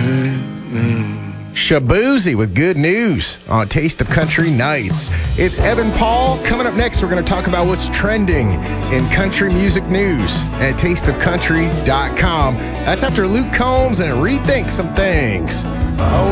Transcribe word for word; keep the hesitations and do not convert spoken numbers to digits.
Shabuzi with good news on Taste of Country Nights. It's Evan Paul. Coming up next, we're going to talk about what's trending in country music news at taste of country dot com. That's after Luke Combs and Rethink Some Things. Oh,